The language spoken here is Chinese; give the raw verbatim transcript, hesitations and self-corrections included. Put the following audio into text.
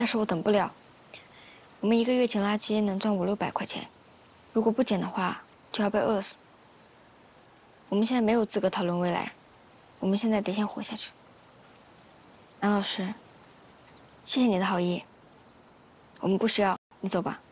但是我等不了。我们一个月捡垃圾能赚五六百块钱，如果不捡的话，就要被饿死。我们现在没有资格讨论未来，我们现在得先活下去。南老师，谢谢你的好意，我们不需要，你走吧。